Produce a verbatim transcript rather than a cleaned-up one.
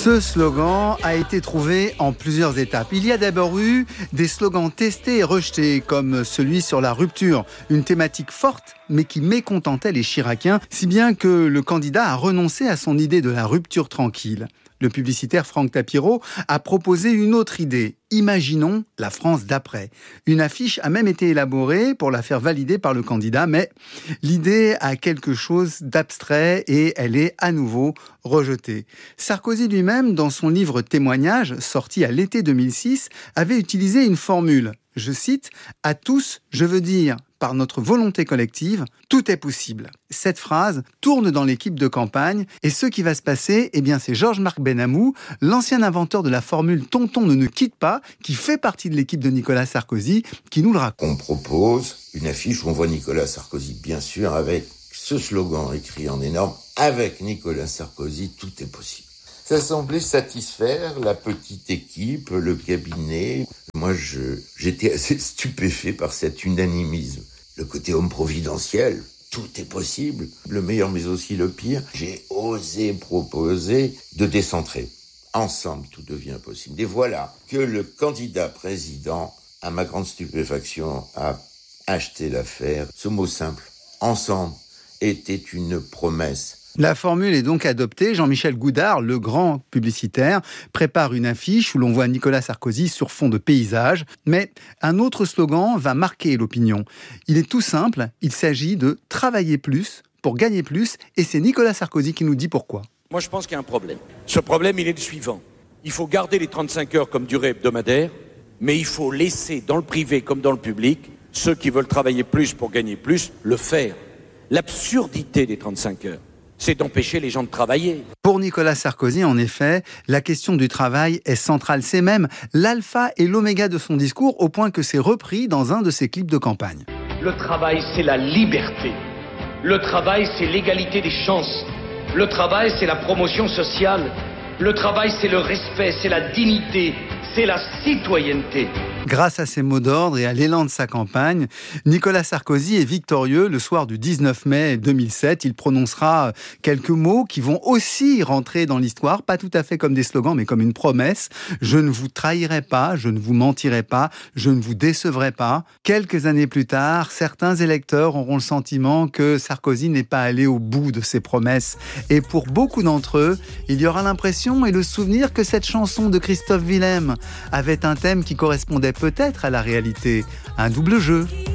Ce slogan a été trouvé en plusieurs étapes. Il y a d'abord eu des slogans testés et rejetés, comme celui sur la rupture, une thématique forte mais qui mécontentait les Chiraciens, si bien que le candidat a renoncé à son idée de la rupture tranquille. Le publicitaire Franck Tapiro a proposé une autre idée. Imaginons la France d'après. Une affiche a même été élaborée pour la faire valider par le candidat, mais l'idée a quelque chose d'abstrait et elle est à nouveau rejetée. Sarkozy lui-même, dans son livre Témoignages, sorti à l'été deux mille six, avait utilisé une formule. Je cite, « À tous, je veux dire, par notre volonté collective, tout est possible ». Cette phrase tourne dans l'équipe de campagne et ce qui va se passer, eh bien, c'est Georges-Marc Benamou, l'ancien inventeur de la formule « Tonton ne nous quitte pas », qui fait partie de l'équipe de Nicolas Sarkozy, qui nous le raconte. On propose une affiche où on voit Nicolas Sarkozy, bien sûr, avec ce slogan écrit en énorme, « Avec Nicolas Sarkozy, tout est possible ». Ça semblait satisfaire la petite équipe, le cabinet. Moi, je, j'étais assez stupéfait par cet unanimisme. Le côté homme providentiel, tout est possible. Le meilleur, mais aussi le pire. J'ai osé proposer de décentrer. Ensemble, tout devient possible. Et voilà que le candidat président, à ma grande stupéfaction, a acheté l'affaire. Ce mot simple, ensemble, était une promesse. La formule est donc adoptée. Jean-Michel Goudard, le grand publicitaire, prépare une affiche où l'on voit Nicolas Sarkozy sur fond de paysage. Mais un autre slogan va marquer l'opinion. Il est tout simple, il s'agit de travailler plus pour gagner plus. Et c'est Nicolas Sarkozy qui nous dit pourquoi. Moi, je pense qu'il y a un problème. Ce problème, il est le suivant. Il faut garder les trente-cinq heures comme durée hebdomadaire, mais il faut laisser dans le privé comme dans le public, ceux qui veulent travailler plus pour gagner plus, le faire. L'absurdité des trente-cinq heures, c'est d'empêcher les gens de travailler. Pour Nicolas Sarkozy, en effet, la question du travail est centrale. C'est même l'alpha et l'oméga de son discours, au point que c'est repris dans un de ses clips de campagne. Le travail, c'est la liberté. Le travail, c'est l'égalité des chances. Le travail, c'est la promotion sociale. Le travail, c'est le respect, c'est la dignité, c'est la citoyenneté. Grâce à ces mots d'ordre et à l'élan de sa campagne, Nicolas Sarkozy est victorieux. Le soir du dix-neuf mai deux mille sept, il prononcera quelques mots qui vont aussi rentrer dans l'histoire, pas tout à fait comme des slogans, mais comme une promesse. Je ne vous trahirai pas, je ne vous mentirai pas, je ne vous décevrai pas. Quelques années plus tard, certains électeurs auront le sentiment que Sarkozy n'est pas allé au bout de ses promesses. Et pour beaucoup d'entre eux, il y aura l'impression et le souvenir que cette chanson de Christophe Willem avait un thème qui correspondait peut-être à la réalité, un double jeu.